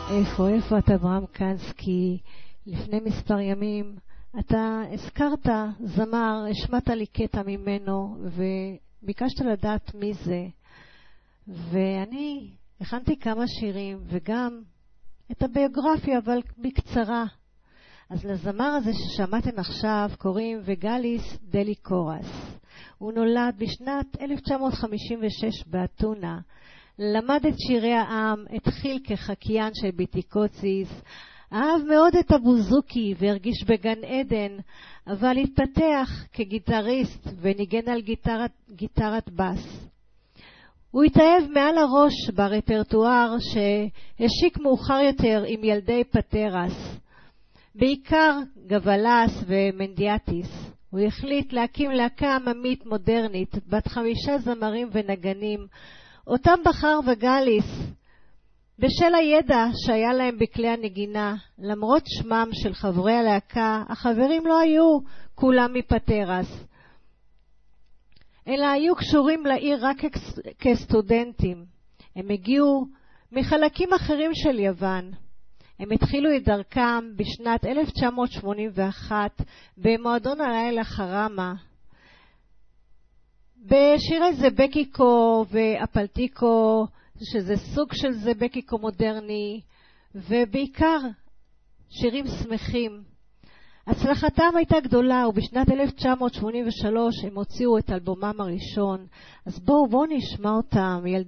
איפה אתה אברהם קנסקי? לפני מספר ימים אתה הזכרת זמר, השמעת לי קטע ממנו וביקשת לדעת מי זה, ואני הכנתי כמה שירים וגם את הביוגרפיה, אבל בקצרה. אז לזמר הזה ששמעתם עכשיו קוראים וגליס דלי קורס. הוא נולד בשנת 1956 באתונה, למד את שירי העם, התחיל כחקיין של ביטיקוציס, אהב מאוד את הבוזוקי והרגיש בגן עדן, אבל התפתח כגיטריסט וניגן על גיטרת בס. הוא התאהב מעל הראש ברפרטואר שהשיק מאוחר יותר עם ילדי פטרס, בעיקר גבלס ומנדיאטיס. הוא החליט להקים להקה עממית מודרנית בת 5 זמרים ונגנים, אותם בחר וגליס בשל הידע שהיה להם בכלי הנגינה. למרות שמם של חברי הלהקה, החברים לא היו כולם מפטרס, אלא היו קשורים לעיר רק כסטודנטים. הם הגיעו מחלקים אחרים של יוון. הם התחילו את דרכם בשנת 1981 במועדון הלילה חרמה, בשירי זבקיקו ואפלטיקו, שזה סוג של זבקיקו מודרני, ובעיקר שירים שמחים. הצלחתם הייתה גדולה, ובשנת 1983 הם הוציאו את אלבומם הראשון. אז בואו נשמע אותם.